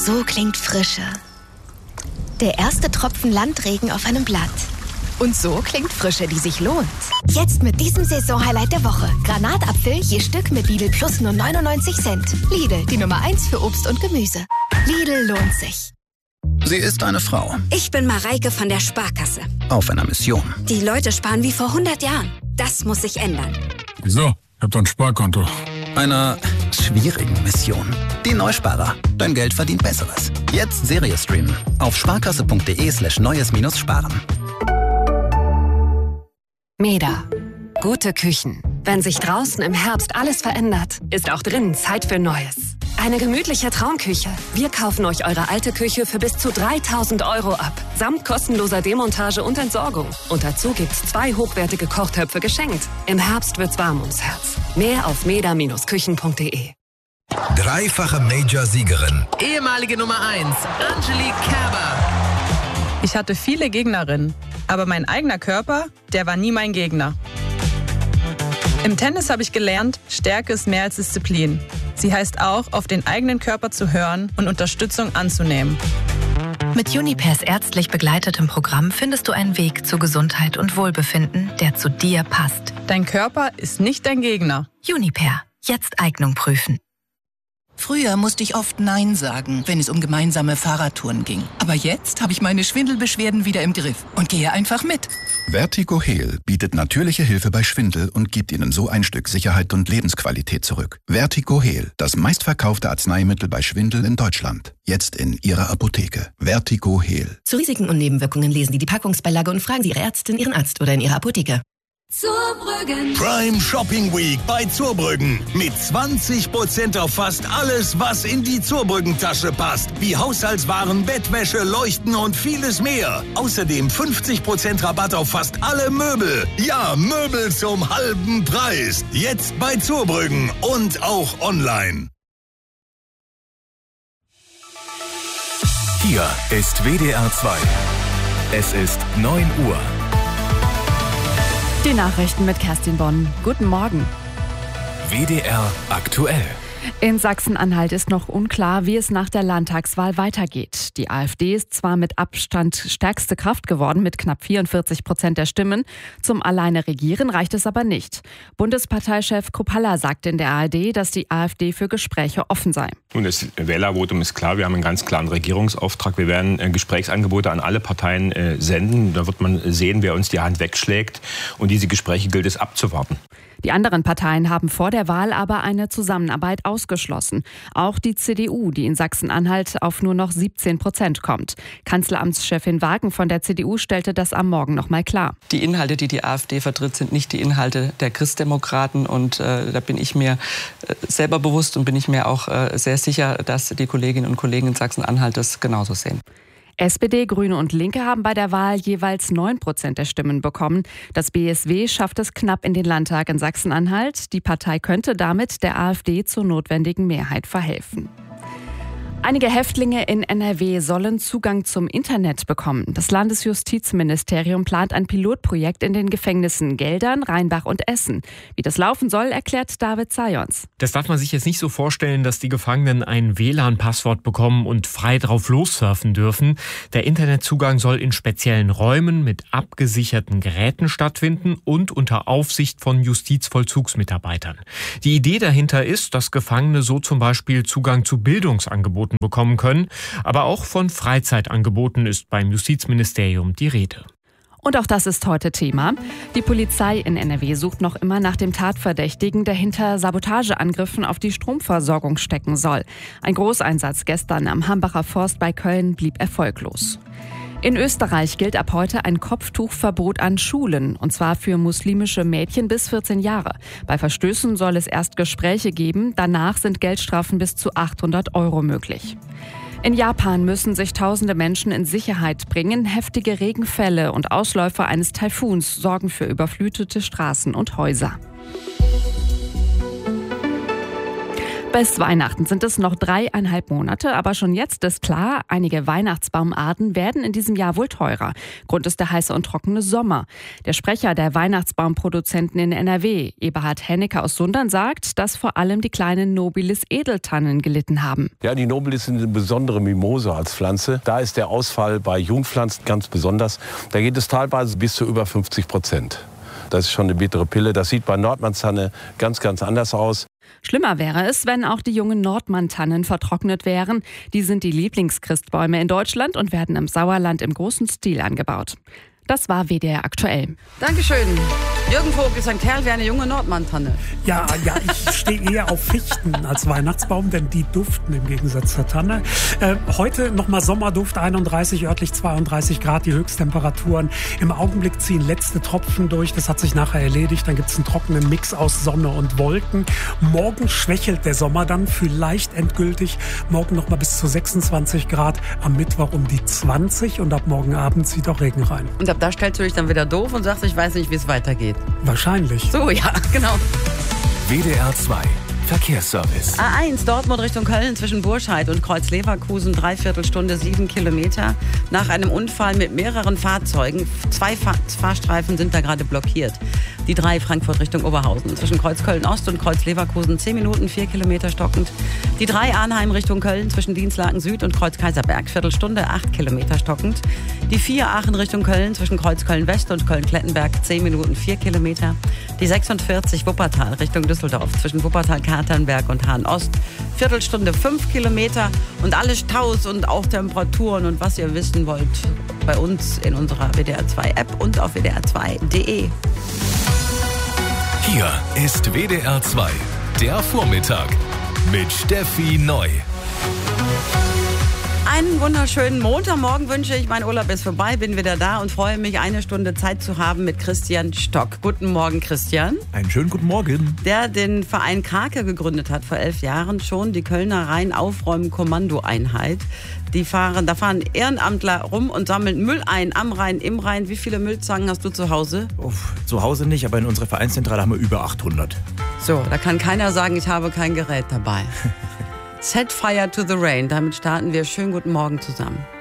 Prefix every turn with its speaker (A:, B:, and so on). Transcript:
A: So klingt Frische. Der erste Tropfen Landregen auf einem Blatt. Und so klingt Frische, die sich lohnt. Jetzt mit diesem Saisonhighlight der Woche. Granatapfel je Stück mit Lidl Plus nur 99 Cent. Lidl, die Nummer 1 für Obst und Gemüse. Lidl lohnt sich.
B: Sie ist eine Frau.
C: Ich bin Mareike von der Sparkasse.
B: Auf einer Mission.
C: Die Leute sparen wie vor 100 Jahren. Das muss sich ändern.
D: Wieso? Ich hab doch ein Sparkonto.
B: Einer schwierigen Mission. Die Neusparer. Dein Geld verdient Besseres. Jetzt Serie streamen. Auf sparkasse.de/neues-sparen.
E: Meda. Gute Küchen. Wenn sich draußen im Herbst alles verändert, ist auch drinnen Zeit für Neues. Eine gemütliche Traumküche. Wir kaufen euch eure alte Küche für bis zu 3.000 € ab. Samt kostenloser Demontage und Entsorgung. Und dazu gibt's 2 hochwertige Kochtöpfe geschenkt. Im Herbst wird's warm ums Herz. Mehr auf meda-küchen.de.
F: Dreifache Major-Siegerin.
G: Ehemalige Nummer 1, Angelique Kerber.
H: Ich hatte viele Gegnerinnen, aber mein eigener Körper, der war nie mein Gegner. Im Tennis habe ich gelernt, Stärke ist mehr als Disziplin. Sie heißt auch, auf den eigenen Körper zu hören und Unterstützung anzunehmen.
I: Mit Junipers ärztlich begleitetem Programm findest du einen Weg zu Gesundheit und Wohlbefinden, der zu dir passt.
H: Dein Körper ist nicht dein Gegner.
I: Juniper. Jetzt Eignung prüfen.
J: Früher musste ich oft Nein sagen, wenn es um gemeinsame Fahrradtouren ging. Aber jetzt habe ich meine Schwindelbeschwerden wieder im Griff und gehe einfach mit.
K: Vertigo Heal bietet natürliche Hilfe bei Schwindel und gibt Ihnen so ein Stück Sicherheit und Lebensqualität zurück. Vertigo Heal, das meistverkaufte Arzneimittel bei Schwindel in Deutschland. Jetzt in Ihrer Apotheke. Vertigo Heal.
L: Zu Risiken und Nebenwirkungen lesen Sie die Packungsbeilage und fragen Sie Ihre Ärztin, Ihren Arzt oder in Ihrer Apotheke.
F: Zurbrüggen. Prime Shopping Week bei Zurbrüggen. Mit 20% auf fast alles, was in die Zurbrüggen-Tasche passt. Wie Haushaltswaren, Bettwäsche, Leuchten und vieles mehr. Außerdem 50% Rabatt auf fast alle Möbel. Ja, Möbel zum halben Preis. Jetzt bei Zurbrüggen und auch online.
M: Hier ist WDR 2. Es ist 9 Uhr.
N: Die Nachrichten mit Kerstin Bonn. Guten Morgen.
M: WDR aktuell.
N: In Sachsen-Anhalt ist noch unklar, wie es nach der Landtagswahl weitergeht. Die AfD ist zwar mit Abstand stärkste Kraft geworden, mit knapp 44% der Stimmen. Zum alleine Regieren reicht es aber nicht. Bundesparteichef Kruppalla sagte in der ARD, dass die AfD für Gespräche offen sei.
O: Und das Wählervotum ist klar, wir haben einen ganz klaren Regierungsauftrag. Wir werden Gesprächsangebote an alle Parteien senden. Da wird man sehen, wer uns die Hand wegschlägt. Und diese Gespräche gilt es abzuwarten.
N: Die anderen Parteien haben vor der Wahl aber eine Zusammenarbeit ausgeschlossen. Auch die CDU, die in Sachsen-Anhalt auf nur noch 17% kommt. Kanzleramtschefin Wagen von der CDU stellte das am Morgen noch mal klar.
P: Die Inhalte, die die AfD vertritt, sind nicht die Inhalte der Christdemokraten. Und da bin ich mir selber bewusst und bin ich mir auch sehr sicher, dass die Kolleginnen und Kollegen in Sachsen-Anhalt das genauso sehen.
N: SPD, Grüne und Linke haben bei der Wahl jeweils 9% der Stimmen bekommen. Das BSW schafft es knapp in den Landtag in Sachsen-Anhalt. Die Partei könnte damit der AfD zur notwendigen Mehrheit verhelfen. Einige Häftlinge in NRW sollen Zugang zum Internet bekommen. Das Landesjustizministerium plant ein Pilotprojekt in den Gefängnissen Geldern, Rheinbach und Essen. Wie das laufen soll, erklärt David Zajons.
Q: Das darf man sich jetzt nicht so vorstellen, dass die Gefangenen ein WLAN-Passwort bekommen und frei drauf lossurfen dürfen. Der Internetzugang soll in speziellen Räumen mit abgesicherten Geräten stattfinden und unter Aufsicht von Justizvollzugsmitarbeitern. Die Idee dahinter ist, dass Gefangene so zum Beispiel Zugang zu Bildungsangeboten bekommen können, aber auch von Freizeitangeboten ist beim Justizministerium die Rede.
N: Und auch das ist heute Thema. Die Polizei in NRW sucht noch immer nach dem Tatverdächtigen, der hinter Sabotageangriffen auf die Stromversorgung stecken soll. Ein Großeinsatz gestern am Hambacher Forst bei Köln blieb erfolglos. In Österreich gilt ab heute ein Kopftuchverbot an Schulen, und zwar für muslimische Mädchen bis 14 Jahre. Bei Verstößen soll es erst Gespräche geben, danach sind Geldstrafen bis zu 800 € möglich. In Japan müssen sich tausende Menschen in Sicherheit bringen. Heftige Regenfälle und Ausläufer eines Taifuns sorgen für überflutete Straßen und Häuser. Bis Weihnachten sind es noch 3,5 Monate, aber schon jetzt ist klar, einige Weihnachtsbaumarten werden in diesem Jahr wohl teurer. Grund ist der heiße und trockene Sommer. Der Sprecher der Weihnachtsbaumproduzenten in NRW, Eberhard Hennecke aus Sundern, sagt, dass vor allem die kleinen Nobilis-Edeltannen gelitten haben.
R: Ja, die Nobilis sind eine besondere Mimose als Pflanze. Da ist der Ausfall bei Jungpflanzen ganz besonders. Da geht es teilweise bis zu über 50%. Das ist schon eine bittere Pille. Das sieht bei Nordmannstanne ganz, ganz anders aus.
N: Schlimmer wäre es, wenn auch die jungen Nordmann-Tannen vertrocknet wären. Die sind die Lieblingschristbäume in Deutschland und werden im Sauerland im großen Stil angebaut. Das war WDR aktuell.
S: Dankeschön. Jürgen Vogt ist ein Kerl wie eine junge Nordmann-Tanne.
T: Ja, ich stehe eher auf Fichten als Weihnachtsbaum, denn die duften im Gegensatz zur Tanne. Heute nochmal Sommerduft, 31, örtlich 32 Grad, die Höchsttemperaturen. Im Augenblick ziehen letzte Tropfen durch, das hat sich nachher erledigt. Dann gibt es einen trockenen Mix aus Sonne und Wolken. Morgen schwächelt der Sommer dann vielleicht endgültig. Morgen nochmal bis zu 26 Grad, am Mittwoch um die 20 und ab morgen Abend zieht auch Regen rein.
S: Und ab da stellst du dich dann wieder doof und sagst, ich weiß nicht, wie es weitergeht.
T: Wahrscheinlich.
S: So, ja, genau.
M: WDR 2 Verkehrsservice.
S: A1 Dortmund Richtung Köln zwischen Burscheid und Kreuz-Leverkusen, 3/4 Stunde, 7 Kilometer. Nach einem Unfall mit mehreren Fahrzeugen. 2 Fahrstreifen sind da gerade blockiert. Die 3 Frankfurt Richtung Oberhausen. Zwischen Kreuz-Köln-Ost und Kreuz-Leverkusen 10 Minuten, 4 Kilometer stockend. Die 3 Arnheim Richtung Köln zwischen Dienstlaken Süd und Kreuz-Kaiserberg, Viertelstunde, 8 Kilometer stockend. Die 4 Aachen Richtung Köln zwischen Kreuz-Köln-West und Köln-Klettenberg 10 Minuten, 4 Kilometer. Die 46 Wuppertal Richtung Düsseldorf zwischen Wuppertal-Katernberg und Hahn-Ost, Viertelstunde, 5 Kilometer. Und alle Staus und auch Temperaturen und was ihr wissen wollt, bei uns in unserer WDR 2 App und auf wdr2.de.
M: Hier ist WDR 2, der Vormittag mit Steffi Neu.
S: Einen wunderschönen Montagmorgen wünsche ich. Mein Urlaub ist vorbei, bin wieder da und freue mich, eine Stunde Zeit zu haben mit Christian Stock. Guten Morgen, Christian.
U: Einen schönen guten Morgen.
S: Der den Verein Krake gegründet hat vor 11 Jahren schon, die Kölner Rhein-Aufräumen-Kommandoeinheit. Da fahren Ehrenamtler rum und sammeln Müll ein, am Rhein, im Rhein. Wie viele Müllzangen hast du zu Hause?
U: Zu Hause nicht, aber in unserer Vereinszentrale haben wir über 800.
S: So, da kann keiner sagen, ich habe kein Gerät dabei. Set fire to the rain. Damit starten wir. Schönen guten Morgen zusammen.